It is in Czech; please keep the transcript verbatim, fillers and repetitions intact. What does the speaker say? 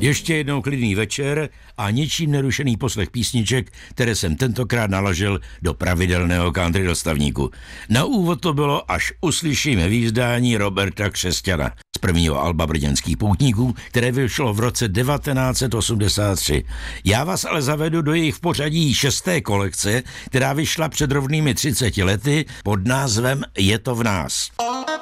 Ještě jednou klidný večer a ničím nerušený poslech písniček, které jsem tentokrát naložil do pravidelného country dostavníku. Na úvod to bylo Až uslyšíme výzdání Roberta Křesťana z prvního alba Brněnských poutníků, které vyšlo v roce devatenáct set osmdesát tři. Já vás ale zavedu do jejich pořadí šesté kolekce, která vyšla před rovnými třiceti lety pod názvem Je to v nás.